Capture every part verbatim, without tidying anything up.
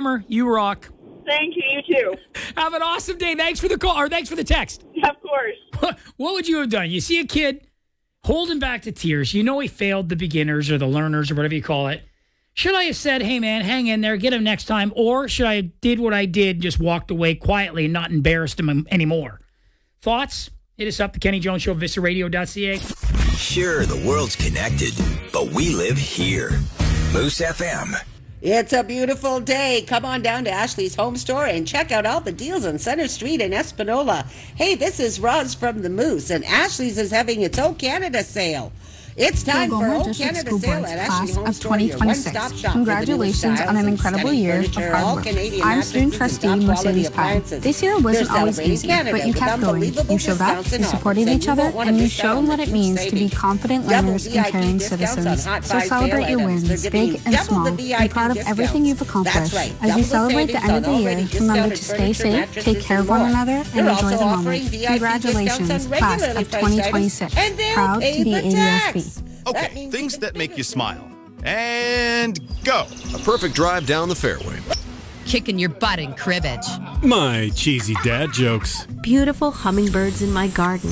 Hammer, you rock. Thank you. You too. Have an awesome day. Thanks for the call, or thanks for the text. Of course. What would you have done? You see a kid holding back the tears. You know he failed the beginners or the learners or whatever you call it. Should I have said, hey, man, hang in there, get him next time? Or should I have did what I did, just walked away quietly and not embarrassed him anymore? Thoughts? Hit us up, the Kenny Jones Show, Vista Radio dot C A. Sure, the world's connected, but we live here. Moose F M. It's a beautiful day. Come on down to Ashley's Home Store and check out all the deals on Center Street in Espanola. Hey, this is Roz from the Moose, and Ashley's is having its O Canada sale. It's time for O Canada sale at Ashley Home Store, your one-stop shop. Congratulations on an incredible year of hard work. I'm student trustee Mercedes Pine. This year wasn't always easy, but you kept going. You showed up, you supported each other, and you showed what it means to be confident learners and caring citizens. So celebrate your wins, big and small. Be proud of everything you've accomplished. As you celebrate the end of the year, remember to stay safe, take care of one another, and enjoy the moment. Congratulations, class of twenty twenty-six. Proud to be A D S B. Okay, things that make you smile. And go. A perfect drive down the fairway. Kicking your butt in cribbage. My cheesy dad jokes. Beautiful hummingbirds in my garden.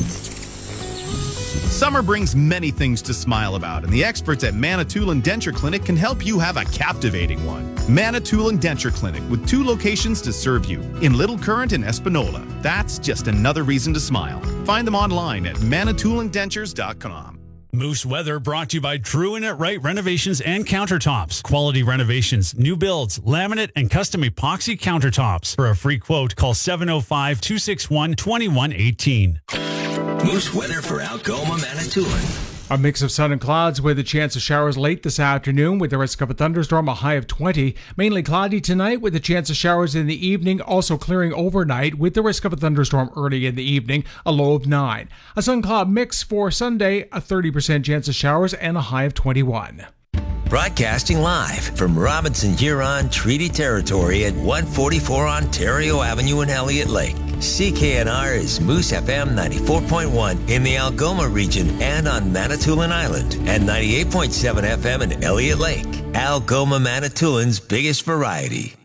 Summer brings many things to smile about, and the experts at Manitoulin Denture Clinic can help you have a captivating one. Manitoulin Denture Clinic, with two locations to serve you, in Little Current and Espanola. That's just another reason to smile. Find them online at manitoulin dentures dot com. Moose Weather brought to you by True and It Right Renovations and Countertops. Quality renovations, new builds, laminate, and custom epoxy countertops. For a free quote, call seven oh five, two six one, two one one eight. Moose Weather for Algoma, Manitoulin. A mix of sun and clouds with a chance of showers late this afternoon with the risk of a thunderstorm, a high of twenty. Mainly cloudy tonight with a chance of showers in the evening, also clearing overnight with the risk of a thunderstorm early in the evening, a low of nine. A sun-cloud mix for Sunday, a thirty percent chance of showers and a high of twenty-one. Broadcasting live from Robinson Huron Treaty Territory at one forty-four Ontario Avenue in Elliott Lake. C K N R is Moose F M ninety-four point one in the Algoma region and on Manitoulin Island, and ninety-eight point seven F M in Elliott Lake. Algoma, Manitoulin's biggest variety.